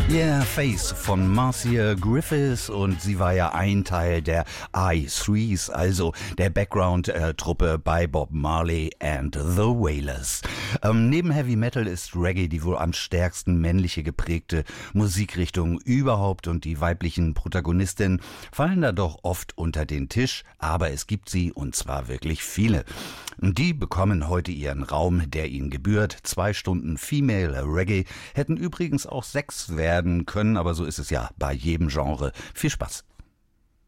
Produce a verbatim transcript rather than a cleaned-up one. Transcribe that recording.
Yeah, Face von Marcia Griffiths, und sie war ja ein Teil der I Threes, also der Background-Truppe bei Bob Marley and the Wailers. Ähm, neben Heavy Metal ist Reggae die wohl am stärksten männliche geprägte Musikrichtung überhaupt, und die weiblichen Protagonistinnen fallen da doch oft unter den Tisch, aber es gibt sie, und zwar wirklich viele. Und die bekommen heute ihren Raum, der ihnen gebührt. Zwei Stunden Female Reggae hätten übrigens auch sechs werden können, aber so ist es ja bei jedem Genre. Viel Spaß.